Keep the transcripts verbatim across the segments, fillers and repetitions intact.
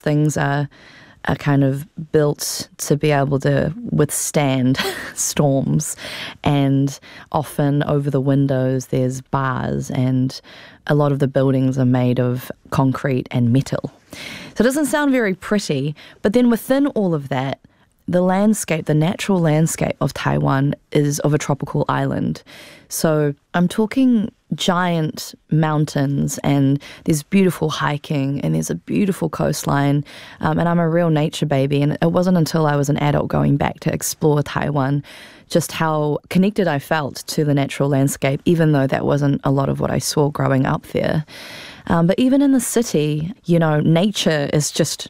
things are are kind of built to be able to withstand storms, and often over the windows there's bars, and a lot of the buildings are made of concrete and metal. So it doesn't sound very pretty, but then within all of that, the landscape, the natural landscape of Taiwan is of a tropical island. So I'm talking giant mountains, and there's beautiful hiking, and there's a beautiful coastline, um, and I'm a real nature baby. And it wasn't until I was an adult going back to explore Taiwan just how connected I felt to the natural landscape, even though that wasn't a lot of what I saw growing up there. Um, but even in the city, you know, nature is just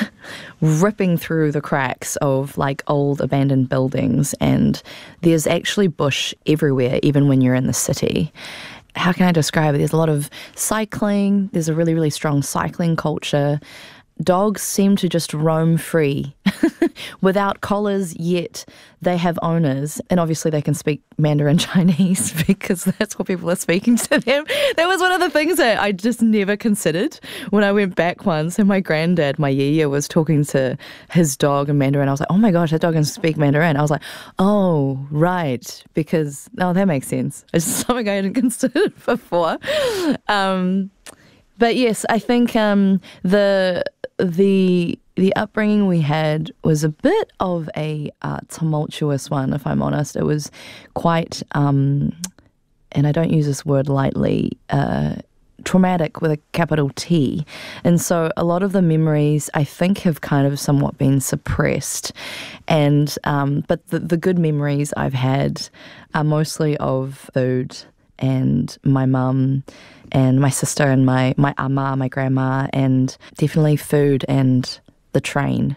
ripping through the cracks of like old abandoned buildings, and there's actually bush everywhere, even when you're in the city. How can I describe it? There's a lot of cycling. There's a really, really strong cycling culture. Dogs seem to just roam free without collars, yet they have owners. And obviously they can speak Mandarin Chinese because that's what people are speaking to them. That was one of the things that I just never considered when I went back once. And my granddad, my yaya, was talking to his dog in Mandarin. I was like, oh my gosh, that dog can speak Mandarin. I was like, oh, right, because, oh, that makes sense. It's something I hadn't considered before. Um, but yes, I think um, the... The the upbringing we had was a bit of a uh, tumultuous one, if I'm honest. It was quite, um, and I don't use this word lightly, uh, traumatic with a capital T. And so a lot of the memories, I think, have kind of somewhat been suppressed. And um, but the, the good memories I've had are mostly of food and my mum and my sister and my, my ama, my grandma, and definitely food and the train.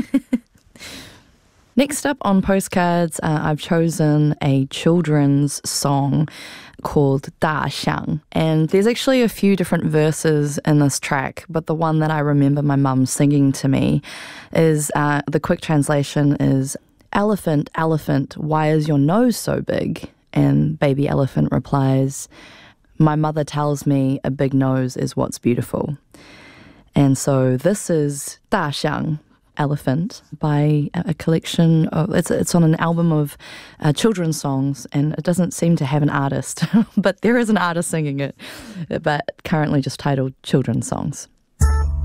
Next up on postcards, uh, I've chosen a children's song called Da Xiang. And there's actually a few different verses in this track, but the one that I remember my mum singing to me is, uh, the quick translation is, "Elephant, elephant, why is your nose so big?" And baby elephant replies, "My mother tells me a big nose is what's beautiful." And so this is Da Xiang, Elephant, by a collection of, it's, it's on an album of uh, children's songs, and it doesn't seem to have an artist, but there is an artist singing it, but currently just titled Children's Songs.